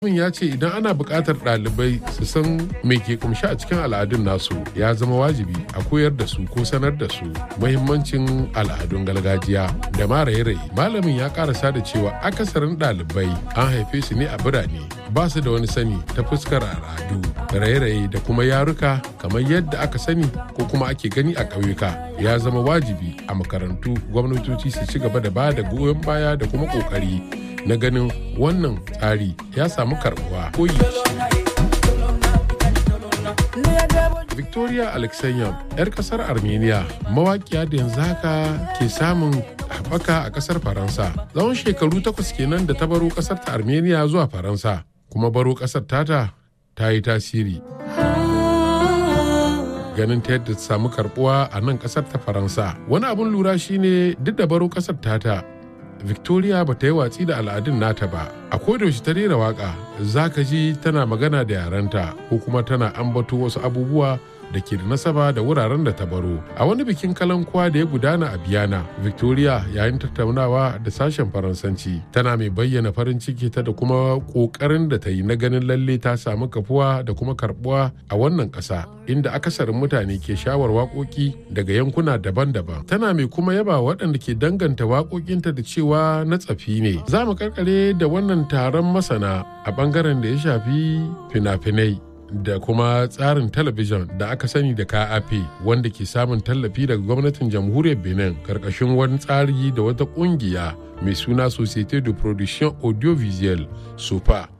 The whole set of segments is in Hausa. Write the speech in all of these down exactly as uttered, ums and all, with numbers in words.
ya ce idan ana buƙatar ɗalibai su san me ke kumshi a cikin al'adun nasu ya zama wajibi a koyar da su ko sanar da su muhimmancin al'adun gargajiya da ma raye-raye. Malamin ya karasa da cewa akasarin ɗalibai an haife su ne a birane ba su da wani sani ta fuskar al'adu raye-raye da kuma yaruka kamar yadda aka sani ko kuma ake gani a ƙauyuka. Ya zama wajibi a makarantu gwamnatoci su ci gaba da ba da goyon baya da kuma ƙoƙari na ganin wannan tsari ya samu karbuwa koyi. Victoria Alexeyev, 'yar kasar Armenia, mawaƙiya da yanzu haka ke samun haɓaka a kasar Faransa. Tsawon shekaru takwas kenan da ta baro kasar ta Armenia zuwa Faransa, kuma baro kasar tata ta yi tasiri. Ganin ta yadda ta samu karbuwa a nan kasar ta Faransa. Wani abin lura shine duk da baro kasar tata, Victoria ba ta yi watsi da al'adun nata ba. A kodayaushe ta rera waka, za ka ji tana magana da yarenta ko kuma tana ambato wasu abubuwa da ke da nasaba da wuraren da ta baro. A wani bikin kalankuwa da ya gudana a Biyana, Victoria yayin tattaunawa da sashen Faransanci tana mai bayyana farin ciki ta da kuma kokarin da ta yi na ganin lalle ta samu kafuwa da kuma karbuwa a wannan ƙasa, inda akasarin mutane ke shawar waƙoƙi daga yankuna daban-daban. Tana mai kuma yaba waɗanda ke danganta waƙoƙinta da cewa na tsafi ne. Za mu karkare da wannan taron masana a ɓangaren da ya shafi fina-finai da kuma tsarin talabijin da aka sani da K A P, wanda ke samun tallafi daga gwamnatin jamhuriyar Benin karkashin wani tsari da wata kungiya mai suna Société de Production Audiovisuelle S O P A.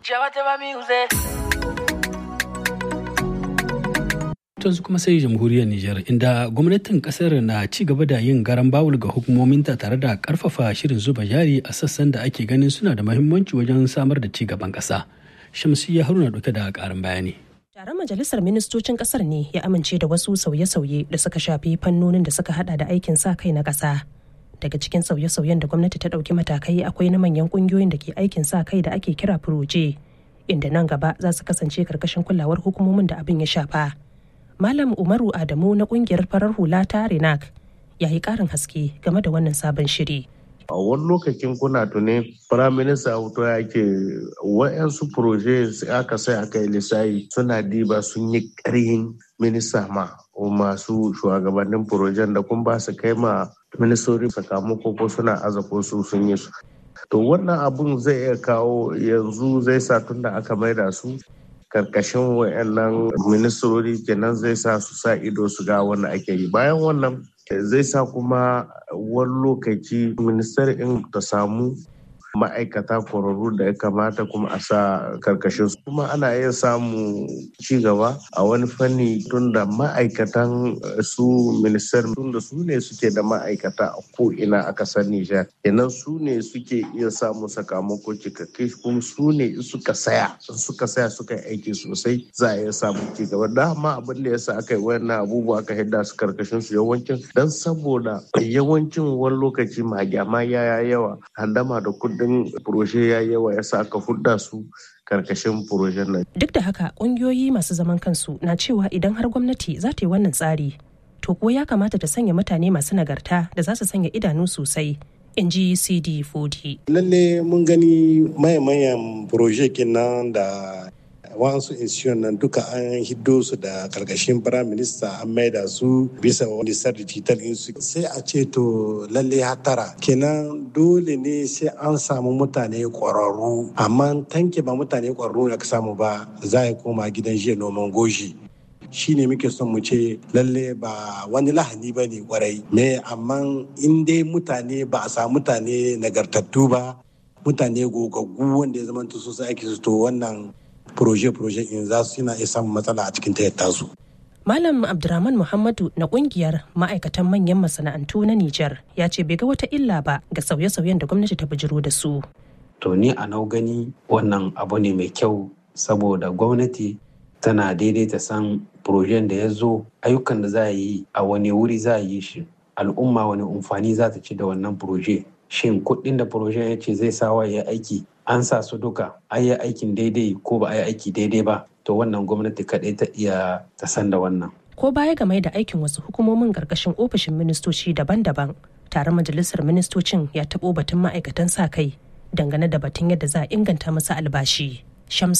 Yanzu kuma sai jamhuriyar Nijar, inda gwamnatin kasar na ci gaba da yin garan bawul ga hukumominta tare da karfafa shirin zuba jari a sassan da ake ganin suna da muhimmanci wajen samar da ci gaban kasa. Shamsiyya Haruna dauke da karin bayani. Taron majalisar ministocin kasar ne ya amince da wasu sauye-sauye da suka shafi fannonin da suka hada da aikin sa kai na kasa. Daga cikin sauye-sauyen da gwamnati ta dauki matakai akwai na manyan kungiyoyin da ke aikin sa kai da ake kira furoje, inda nan gaba za su kasance karkashin kulawar hukumomin da abin ya shafa. Malam Umaru Adamu na kungiyar farar hula ta Renak ya yi karin haske game da wannan sabon shiri. A wani lokacin kuna tuni firaminista hoto ya ke wa'yansu proje aka sai aka yi lissayi suna diba sun yi ƙarhin minista ma masu shugabannin projen da kun ba su kai ma ministori sakamako ko suna azako su sun yi su. To wannan abun zai iya kawo yanzu zai sa tun da aka maida su karkashin wa'yannan ministrori kenan zai sa su sa ido su ga wanda ake yi. Bayan wannan zai sa kuma wani lokaci ministar in ta samu ma'aikata kwararru da ya kamata kuma a sa karkashin su, kuma ana iya samu ci gaba a wani fanni tun da ma'aikatan su ministar tun da su ne suke da ma'aikata a ko'ina a kasar Nijar, kenan su ne suke iya samu sakamako cikakke, kuma su ne suka saya suka saya suka yi aiki sosai za a iya samu ci gaba. Dama abin da yasa aka yi wannan abubuwa aka hidda su karkashin su yawancin dan saboda yawancin wani lokaci magyama ya yawa, handama da kudin proje ya yawa ya sa aka hudda su karkashin projen nan. Duk da haka kungiyoyi masu zaman kansu na cewa idan har gwamnati za ta yi wannan tsari, to ko ya kamata ta sanya mutane masu nagarta da za su sanya idanu sosai, in ji C D forty. Lalle mun gani mayan proje kenan da wasu institution nan duka an hiddo su da karkashin prime minister an maida su bisa wani sarri digital su sai a ce to lalle hatara kenan dole ne sai an samu mutane kwararru, amma tanke ba mutane kwararru da ka samu ba za a koma gidan jiya noman goji. Shi ne muke son mu ce lalle ba wani lahani ba ne kwarai, me amma in dai mutane ba a samu mutane nagartattu ba, mutane gogaggu wanda ya zama su sai ake su to wannan proje-proje in za su yana iya samun matsala a cikin tayyata su. Malam Abdurrahman Muhammadu na kungiyar ma'aikatan manyan masana'antu na Nijar ya ce bai ga wata illa ba ga sauye-sauyen da gwamnati ta bijiro da su. To ni a nau gani wannan abu ne mai kyau, saboda gwamnati tana daidaita san projen da ya zo, ayyukan da za a yi a wani wuri za a yi shi, al'umma wani amfani za ta ci da wannan proje. Shin kuɗin da projen ya ce zai sa wa ya aiki an sa su duka, an yi aikin daidai ko ba a yi aiki daidai ba, to wannan gwamnati kaɗai ta iya ta san da wannan. Ko baya game da aikin wasu hukumomin ƙarƙashin ofishin ministoci daban-daban, taron majalisar ministocin ya taɓo batun ma'aikatan sa kai dangane da batun yadda za a inganta masa albashi. Shams